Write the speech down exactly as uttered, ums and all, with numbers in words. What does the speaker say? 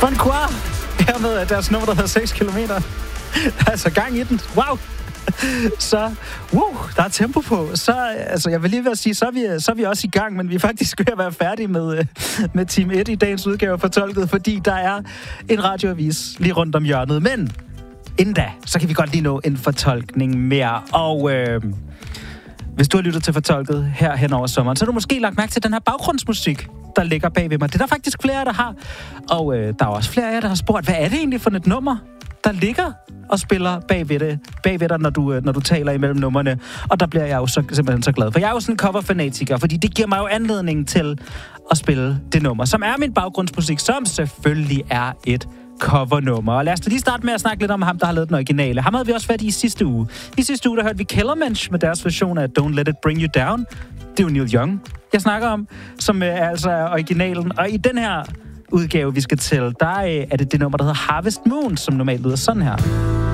Francois, hermed deres nummer, der hedder seks kilometer. Der er altså gang i den. Wow! Så, wow, der er tempo på. Så, altså, jeg vil lige ved at sige, så er, vi, så er vi også i gang, men vi er faktisk ved at være færdige med, med Team et i dagens udgave af Fortolket, fordi der er en radioavis lige rundt om hjørnet. Men inden da, så kan vi godt lige nå en fortolkning mere. Og øh, hvis du har lyttet til Fortolket her hen over sommeren, så har du måske lagt mærke til den her baggrundsmusik, der ligger bag ved mig. Det er der faktisk flere, der har. Og øh, der er også flere af jer, der har spurgt, hvad er det egentlig for et nummer, der ligger og spiller bag ved, det, bag ved dig, når du, når du taler imellem numrene. Og der bliver jeg jo så, simpelthen så glad. For jeg er jo sådan en coverfanatiker, fordi det giver mig jo anledning til at spille det nummer, som er min baggrundsmusik, som selvfølgelig er et covernummer. Og lad os lige starte med at snakke lidt om ham, der har lavet den originale. Ham havde vi også været i sidste uge. I sidste uge, der hørte vi Kellermensch med deres version af Don't Let It Bring You Down. Det er jo Neil Young, jeg snakker om, som er altså er originalen. Og i den her udgave, vi skal til, der er det det nummer, der hedder Harvest Moon, som normalt lyder sådan her.